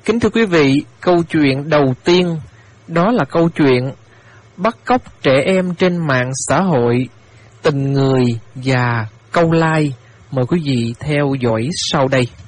Kính thưa quý vị, câu chuyện đầu tiên đó là câu chuyện bắt cóc trẻ em trên mạng xã hội, tình người và câu like. Mời quý vị theo dõi sau đây.